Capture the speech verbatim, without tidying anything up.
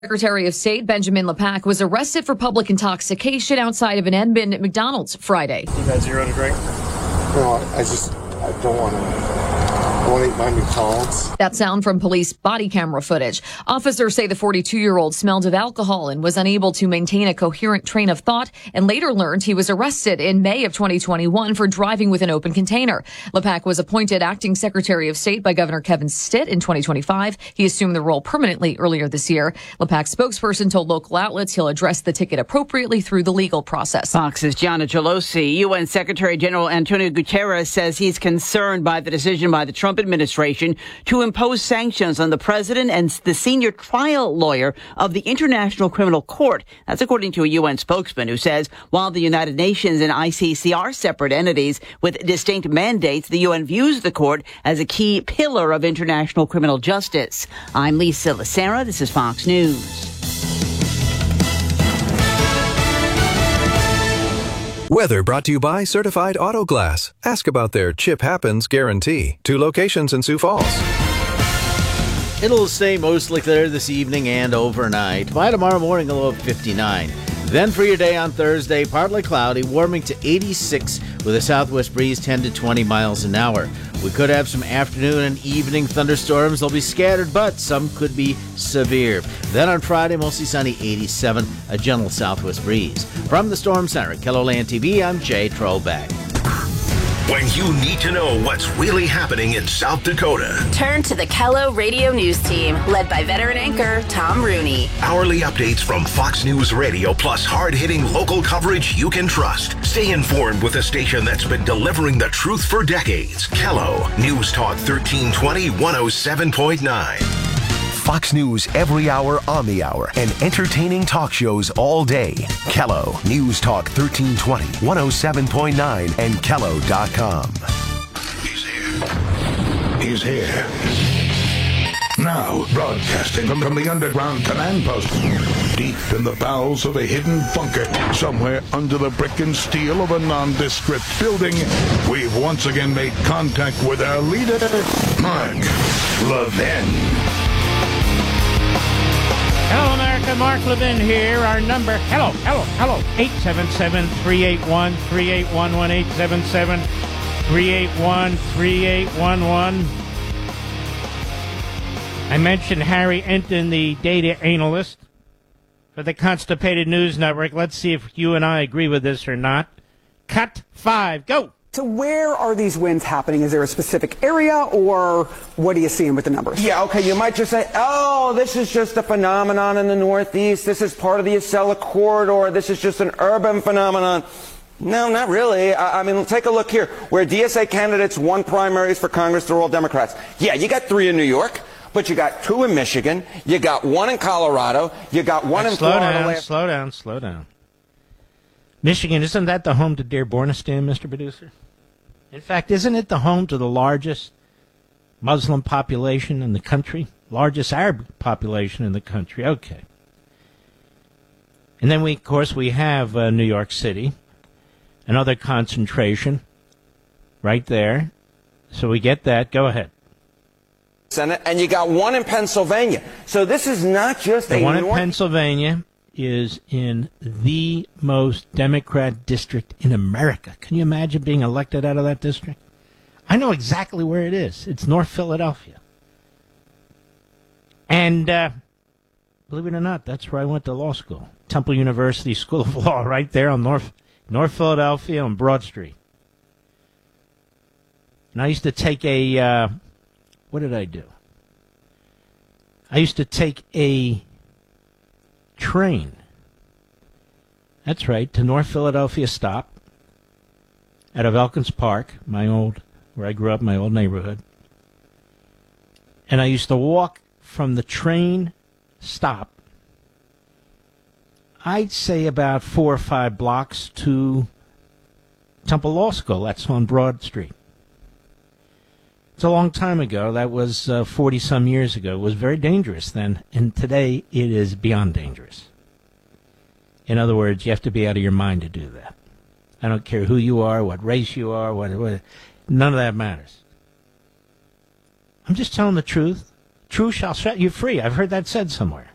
Secretary of State Benjamin LePac was arrested for public intoxication outside of an Edmond McDonald's Friday. You got zero to drink? No, I just I don't want to. I want to eat my McDonald's. That sound from police body camera footage. Officers say the forty-two-year-old smelled of alcohol and was unable to maintain a coherent train of thought, and later learned he was arrested in May of twenty twenty-one for driving with an open container. LePac was appointed acting Secretary of State by Governor Kevin Stitt in twenty twenty-five. He assumed the role permanently earlier this year. LePac's spokesperson told local outlets he'll address the ticket appropriately through the legal process. Fox's Gianna Gelosi. U N Secretary General Antonio Guterres says he's concerned by the decision by the Trump administration to impose sanctions on the president and the senior trial lawyer of the International Criminal Court. That's according to a U N spokesman who says while the United Nations and I C C are separate entities with distinct mandates, the U N views the court as a key pillar of international criminal justice. I'm Lisa Lacera. This is Fox News. Weather brought to you by Certified Auto Glass. Ask about their Chip Happens guarantee. Two locations in Sioux Falls. It'll stay mostly clear this evening and overnight. By tomorrow morning, a low of fifty-nine. Then for your day on Thursday, partly cloudy, warming to eighty-six with a southwest breeze ten to twenty miles an hour. We could have some afternoon and evening thunderstorms. They'll be scattered, but some could be severe. Then on Friday, mostly sunny, eighty-seven, a gentle southwest breeze. From the Storm Center at KELOLAND T V, I'm Jay Trollback. When you need to know what's really happening in South Dakota, turn to the Kello Radio News Team, led by veteran anchor Tom Rooney. Hourly updates from Fox News Radio, plus hard-hitting local coverage you can trust. Stay informed with a station that's been delivering the truth for decades. Kello News Talk thirteen twenty, one oh seven point nine. Fox News every hour on the hour and entertaining talk shows all day. Kello News Talk thirteen twenty, one oh seven point nine and Kello dot com. He's here. He's here. Now, broadcasting from, from the underground command post, deep in the bowels of a hidden bunker, somewhere under the brick and steel of a nondescript building, we've once again made contact with our leader, Mark Levin. Hello, America. Mark Levin here. Our number, hello, hello, hello, eight seven seven, three eight one, three eight one one, eight seven seven, three eight one, three eight one one. I mentioned Harry Enton, the data analyst for the Constipated News Network. Let's see if you and I agree with this or not. Cut five. Go. So where are these winds happening? Is there a specific area, or what are you seeing with the numbers? Yeah, okay, you might just say, oh, this is just a phenomenon in the Northeast. This is part of the Acela Corridor. This is just an urban phenomenon. No, not really. I, I mean, take a look here. Where D S A candidates won primaries for Congress, they're all Democrats. Yeah, you got three in New York, but you got two in Michigan. You got one in Colorado. You got one in slow Florida. Down, slow down, slow down. Michigan, isn't that the home to Dearbornistan, Mister Producer? In fact, isn't it the home to the largest Muslim population in the country? Largest Arab population in the country. Okay. And then, we, of course, we have uh, New York City, another concentration right there. So we get that. Go ahead. Senate, and you got one in Pennsylvania. So this is not just the a one in North- Pennsylvania is in the most Democrat district in America. Can you imagine being elected out of that district? I know exactly where it is. It's North Philadelphia. And uh, believe it or not, that's where I went to law school. Temple University School of Law, right there on North North Philadelphia on Broad Street. And I used to take a, uh, what did I do? I used to take a train. That's right, to North Philadelphia stop out of Elkins Park, my old, where I grew up, my old neighborhood. And I used to walk from the train stop, I'd say about four or five blocks to Temple Law School. That's on Broad Street. It's a long time ago. That was uh, forty-some years ago. It was very dangerous then, and today it is beyond dangerous. In other words, you have to be out of your mind to do that. I don't care who you are, what race you are, what, what none of that matters. I'm just telling the truth. Truth shall set you free. I've heard that said somewhere.